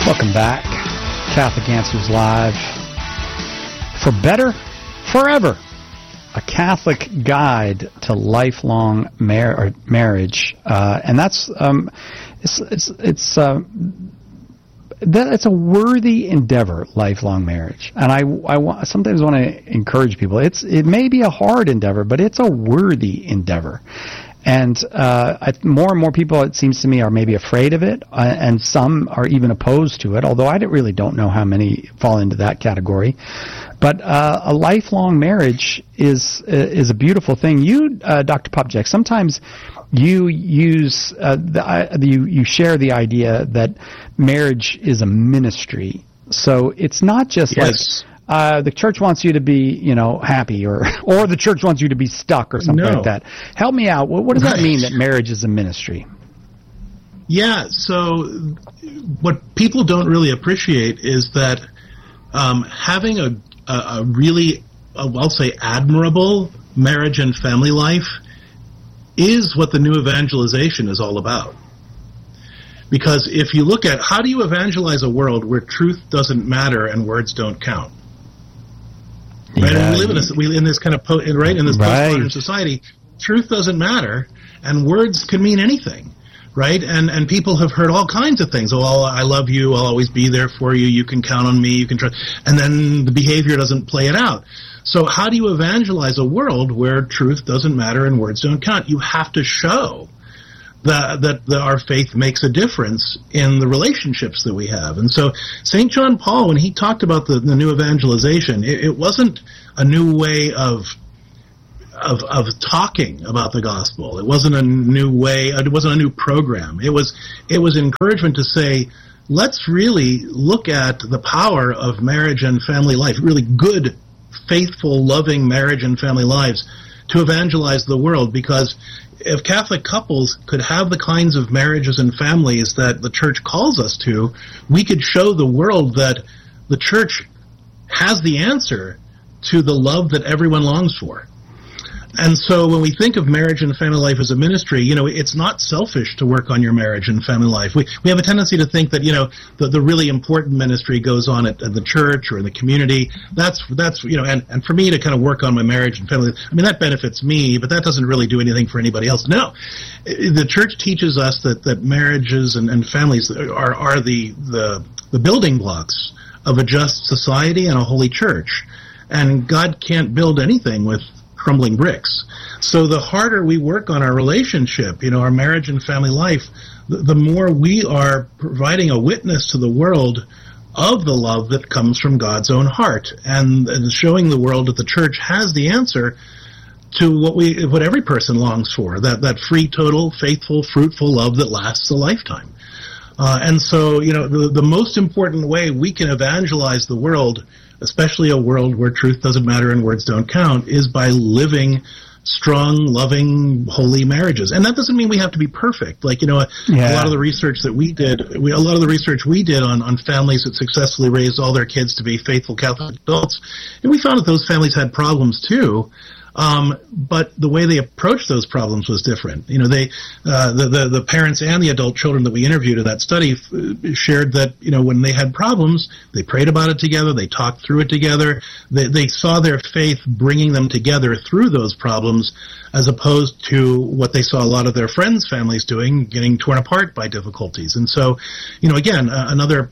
Welcome back. Catholic Answers Live. For better, forever. A Catholic guide to lifelong marriage, and that's it's a worthy endeavor, lifelong marriage. And I sometimes want to encourage people. It may be a hard endeavor, but it's a worthy endeavor. And more and more people, it seems to me, are maybe afraid of it, and some are even opposed to it, although I really don't know how many fall into that category. But a lifelong marriage is a beautiful thing. You, Dr. Popcak, sometimes you use you share the idea that marriage is a ministry. So it's not just like the church wants you to be, happy, or the church wants you to be stuck, or something like that. Help me out. What does that mean, that marriage is a ministry? Yeah. So what people don't really appreciate is that having a really, I'll say, admirable marriage and family life is what the new evangelization is all about. Because if you look at how do you evangelize a world where truth doesn't matter and words don't count? Right? Yeah. And we live in this kind of postmodern society. Truth doesn't matter, and words can mean anything, right? And people have heard all kinds of things. Oh, I love you. I'll always be there for you. You can count on me. You can trust. And then the behavior doesn't play it out. So how do you evangelize a world where truth doesn't matter and words don't count? You have to show that our faith makes a difference in the relationships that we have. And so St. John Paul, when he talked about the new evangelization, it wasn't a new way of talking about the gospel. It wasn't a new way, it wasn't a new program. It was encouragement to say, let's really look at the power of marriage and family life, really good, faithful, loving marriage and family lives, to evangelize the world. Because if Catholic couples could have the kinds of marriages and families that the Church calls us to, we could show the world that the Church has the answer to the love that everyone longs for. And so when we think of marriage and family life as a ministry, it's not selfish to work on your marriage and family life. We have a tendency to think that, the really important ministry goes on at the church or in the community. That's and for me to kind of work on my marriage and family, that benefits me, but that doesn't really do anything for anybody else. No. The Church teaches us that marriages and families are the building blocks of a just society and a holy church. And God can't build anything with crumbling bricks. So the harder we work on our relationship, our marriage and family life, the more we are providing a witness to the world of the love that comes from God's own heart, and showing the world that the Church has the answer to what every person longs for, that free, total, faithful, fruitful love that lasts a lifetime. And so, the most important way we can evangelize the world, especially a world where truth doesn't matter and words don't count, is by living strong, loving, holy marriages. And that doesn't mean we have to be perfect. Like, a lot of the research that we did, on families that successfully raised all their kids to be faithful Catholic adults, and we found that those families had problems too. But the way they approached those problems was different. The parents and the adult children that we interviewed in that study shared that, when they had problems, they prayed about it together, they talked through it together, they saw their faith bringing them together through those problems, as opposed to what they saw a lot of their friends' families doing, getting torn apart by difficulties. And so, again, another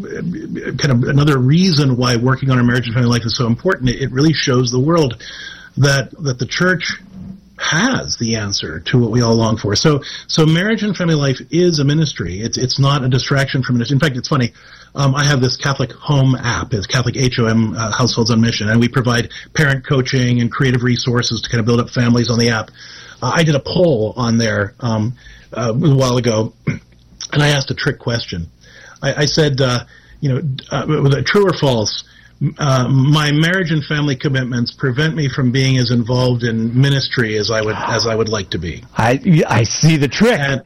reason why working on our marriage and family life is so important. It really shows the world that the Church has the answer to what we all long for. So marriage and family life is a ministry. It's not a distraction from ministry. In fact, it's funny. I have this Catholic Home app. It's Catholic HOM, Households on Mission, and we provide parent coaching and creative resources to kind of build up families on the app. I did a poll on there a while ago, and I asked a trick question. I said, true or false? My marriage and family commitments prevent me from being as involved in ministry as I would like to be. I see the trick. And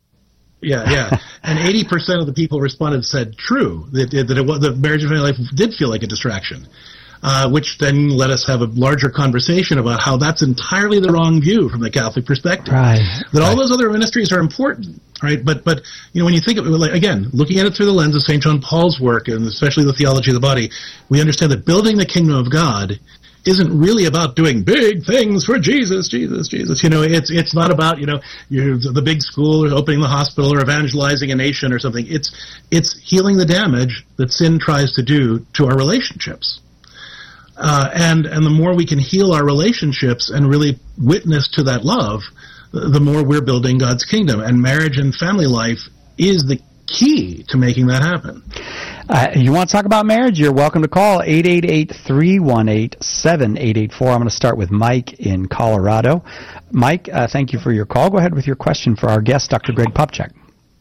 80% of the people responded said true, that the marriage and family life did feel like a distraction, which then let us have a larger conversation about how that's entirely the wrong view from the Catholic perspective. Right. That all those other ministries are important. right? But when you think of it, like, again, looking at it through the lens of St. John Paul's work, and especially the theology of the body, we understand that building the kingdom of God isn't really about doing big things for Jesus. It's not about, the big school or opening the hospital or evangelizing a nation or something. It's healing the damage that sin tries to do to our relationships. And the more we can heal our relationships and really witness to that love, the more we're building God's kingdom. And marriage and family life is the key to making that happen. You want to talk about marriage? You're welcome to call 888-318-7884. I'm going to start with Mike in Colorado. Mike, thank you for your call. Go ahead with your question for our guest, Dr. Greg Popcak.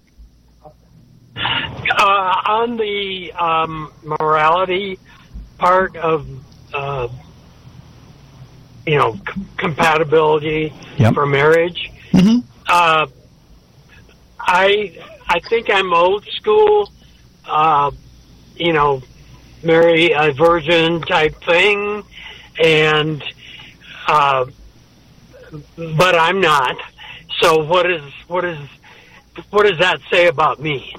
On the morality part of compatibility for marriage. Mm-hmm. I think I'm old school, marry a virgin type thing, and but I'm not. So what does that say about me?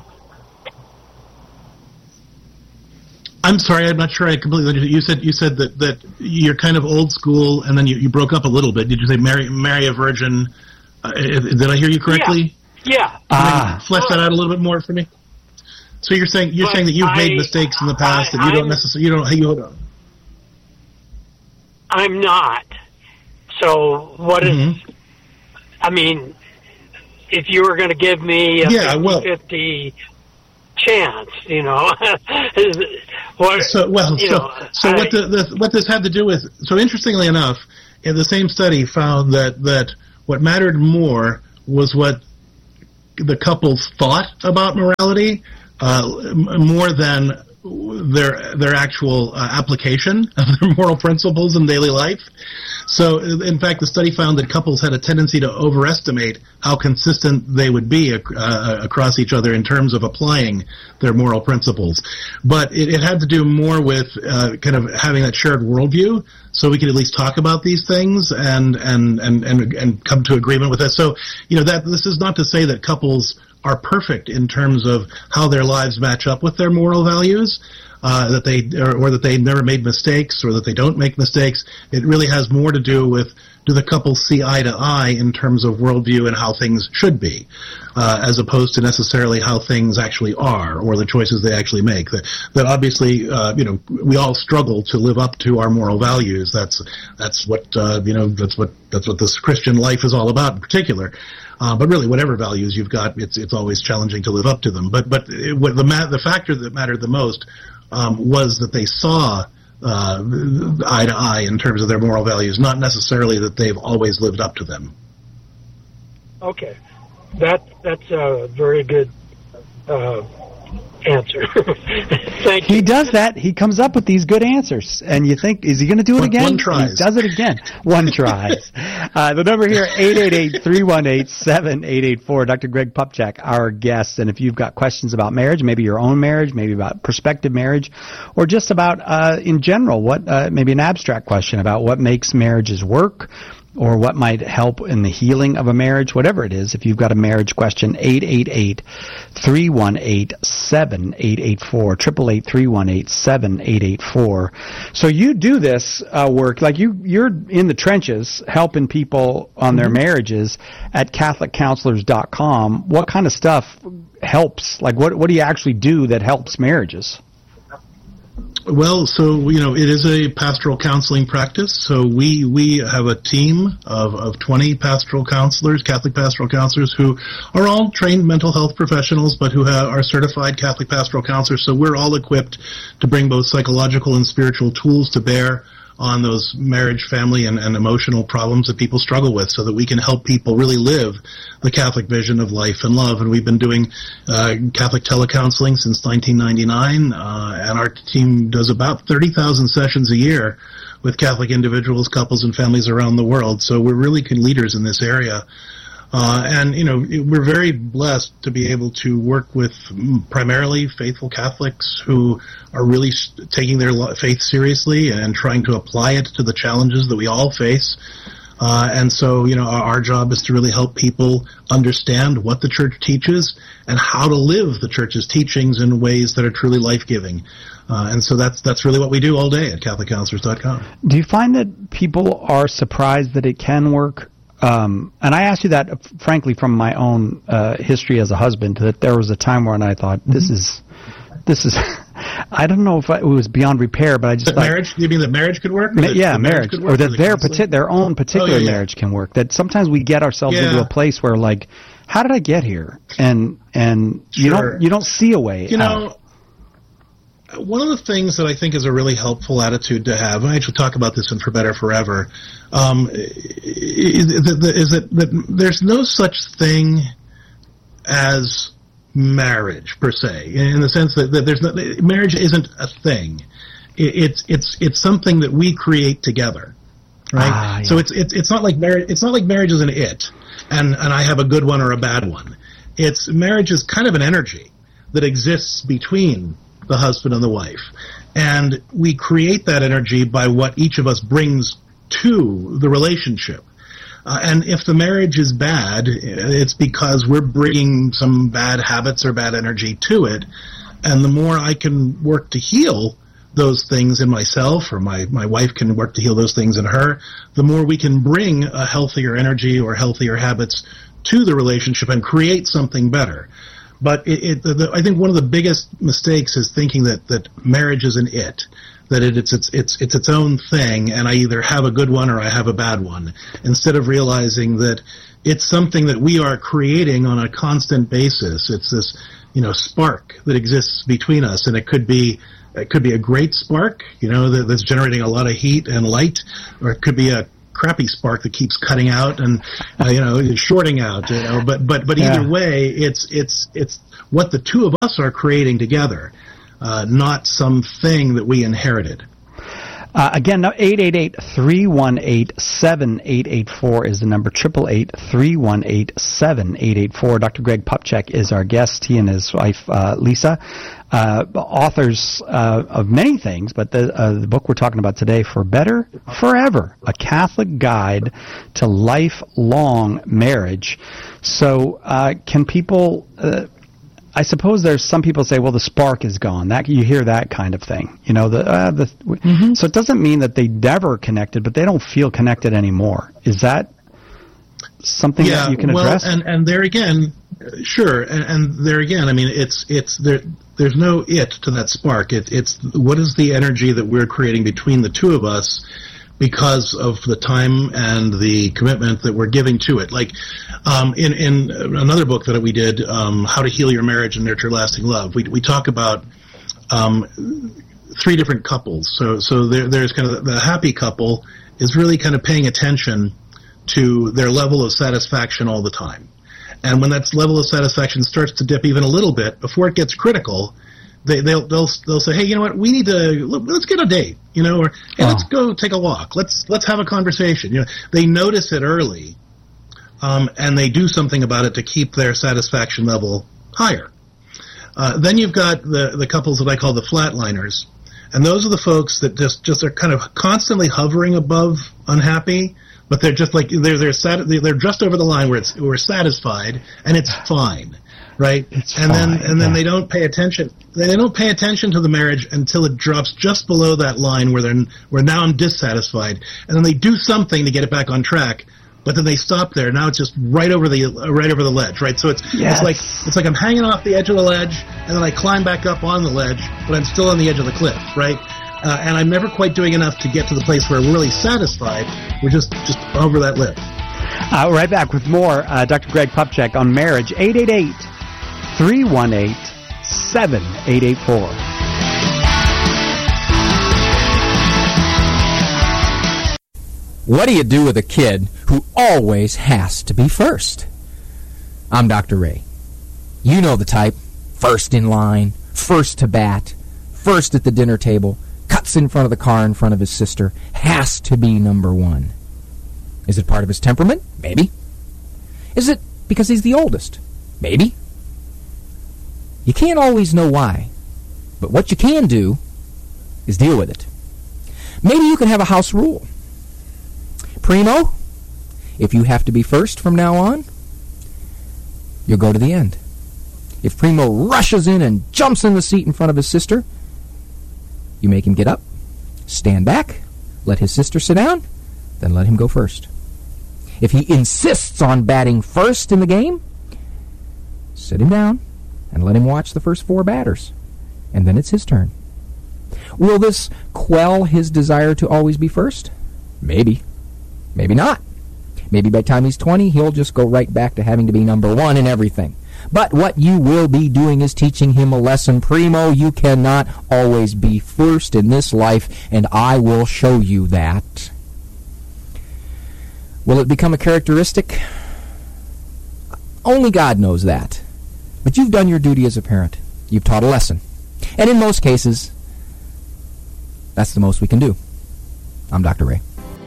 I'm sorry, I'm not sure I completely. You said that you're kind of old school, and then you broke up a little bit. Did you say marry a virgin? Did I hear you correctly? Yeah. Flesh that out a little bit more for me. So you're saying that you've made mistakes in the past that you don't necessarily I'm not. So what is? I mean, if you were going to give me a 50-50 chance, what this had to do with? So interestingly enough, in the same study found that what mattered more was what the couples thought about morality, more than their actual application of their moral principles in daily life. So, in fact, the study found that couples had a tendency to overestimate how consistent they would be across each other in terms of applying their moral principles. But it had to do more with kind of having that shared worldview, so we could at least talk about these things and come to agreement with that. So, that this is not to say that couples are perfect in terms of how their lives match up with their moral values, that they never made mistakes or that they don't make mistakes. It really has more to do with, do the couple see eye to eye in terms of worldview and how things should be, as opposed to necessarily how things actually are or the choices they actually make. That obviously, we all struggle to live up to our moral values. That's what this Christian life is all about in particular. But really, whatever values you've got, it's always challenging to live up to them. But the factor that mattered the most was that they saw eye to eye in terms of their moral values, not necessarily that they've always lived up to them. Okay, that's a very good answer. Thank you. He does that. He comes up with these good answers, and you think, is he going to do it again? One tries. He does it again. One tries. The number here, 888-318-7884. Dr. Greg Popcak, our guest. And if you've got questions about marriage, maybe your own marriage, maybe about prospective marriage, or just about, in general, maybe an abstract question about what makes marriages work, or what might help in the healing of a marriage, whatever it is. If you've got a marriage question, 888-318-7884, 888-318-7884. So you do this work, like you're in the trenches helping people on their marriages at CatholicCounselors.com. What kind of stuff helps? Like what do you actually do that helps marriages? Well, so, it is a pastoral counseling practice. So we have a team of 20 pastoral counselors, Catholic pastoral counselors, who are all trained mental health professionals, but who are certified Catholic pastoral counselors. So we're all equipped to bring both psychological and spiritual tools to bear on those marriage, family, and emotional problems that people struggle with, so that we can help people really live the Catholic vision of life and love. And we've been doing Catholic telecounseling since 1999, and our team does about 30,000 sessions a year with Catholic individuals, couples, and families around the world. So we're really leaders in this area. And we're very blessed to be able to work with primarily faithful Catholics who are really taking their faith seriously and trying to apply it to the challenges that we all face. And so, our job is to really help people understand what the church teaches and how to live the church's teachings in ways that are truly life-giving. And so that's really what we do all day at CatholicCounselors.com. Do you find that people are surprised that it can work? And I ask you that, frankly, from my own history as a husband, that there was a time when I thought, this is, I don't know if it was beyond repair, but I just thought... Marriage? You mean that marriage could work? Marriage. Or that their own particular marriage can work. That sometimes we get ourselves into a place where, like, how did I get here? And you don't see a way out. One of the things that I think is a really helpful attitude to have, and I actually talk about this in For Better Forever, is that there's no such thing as marriage per se, in the sense that marriage isn't a thing. It's something that we create together, right? Yeah. So it's not like marriage. It's not like marriage is an it, and I have a good one or a bad one. Marriage is kind of an energy that exists between the husband and the wife. And we create that energy by what each of us brings to the relationship. And if the marriage is bad, it's because we're bringing some bad habits or bad energy to it. And the more I can work to heal those things in myself, or my wife can work to heal those things in her, the more we can bring a healthier energy or healthier habits to the relationship and create something better. But I think one of the biggest mistakes is thinking that marriage is an it, that it's its own thing, and I either have a good one or I have a bad one, instead of realizing that it's something that we are creating on a constant basis. It's this, spark that exists between us, and it could be a great spark, that's generating a lot of heat and light, or it could be a crappy spark that keeps cutting out and shorting out, but either way, it's what the two of us are creating together, not something that we inherited. Again, 888-318-7884 is the number. 888-318-7884. Dr. Greg Popcak is our guest. He and his wife, Lisa, authors of many things, but the book we're talking about today, For Better Forever, A Catholic Guide to Lifelong Marriage. So can people... I suppose there's some people say, well, the spark is gone. That you hear that kind of thing, So it doesn't mean that they never connected, but they don't feel connected anymore. Is that something that you can address? And there again, sure, and there again, I mean, it's there. There's no it to that spark. It's what is the energy that we're creating between the two of us, because of the time and the commitment that we're giving to it. Like in another book that we did, How to Heal Your Marriage and Nurture Lasting Love, we talk about 3 different couples. So there's kind of the happy couple is really kind of paying attention to their level of satisfaction all the time. And when that level of satisfaction starts to dip even a little bit, before it gets critical, they'll say, hey, you know what? Let's get a date, or hey, let's go take a walk. Let's have a conversation. They notice it early, and they do something about it to keep their satisfaction level higher. Then you've got the couples that I call the flatliners, and those are the folks that just are kind of constantly hovering above unhappy, but they're just like they're just over the line where we're satisfied and it's fine. Right, then they don't pay attention. They don't pay attention to the marriage until it drops just below that line where now I'm dissatisfied, and then they do something to get it back on track. But then they stop there. Now it's just right over the ledge. Right, so it's like I'm hanging off the edge of the ledge, and then I climb back up on the ledge, but I'm still on the edge of the cliff. Right, and I'm never quite doing enough to get to the place where we're really satisfied. We're just over that lip. Right back with more. Dr. Greg Popcak on marriage. 888-318-7884. What do you do with a kid who always has to be first? I'm Dr. Ray. You know the type. First in line, first to bat, first at the dinner table, cuts in front of the car in front of his sister, has to be number one. Is it part of his temperament? Maybe. Is it because he's the oldest? Maybe. You can't always know why, but what you can do is deal with it. Maybe you can have a house rule. Primo, If you have to be first from now on, you'll go to the end. If Primo rushes in and jumps in the seat in front of his sister, you make him get up, stand back, let his sister sit down, then let him go first. If he insists on batting first in the game, sit him down and let him watch the first 4 batters, and then it's his turn. Will this quell his desire to always be first? Maybe. Maybe not. Maybe by the time he's 20, he'll just go right back to having to be number 1 in everything. But what you will be doing is teaching him a lesson. Primo, you cannot always be first in this life, and I will show you that. Will it become a characteristic? Only God knows that. But you've done your duty as a parent. You've taught a lesson. And in most cases, that's the most we can do. I'm Dr. Ray.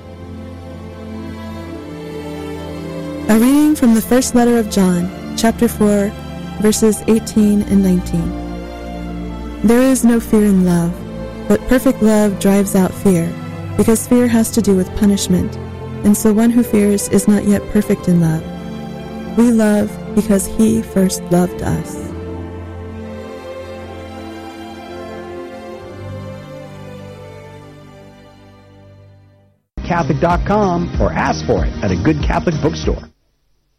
A reading from the first letter of John, chapter 4, verses 18 and 19. There is no fear in love, but perfect love drives out fear, because fear has to do with punishment, and so one who fears is not yet perfect in love. We love because he first loved us. Catholic.com or ask for it at a good Catholic bookstore.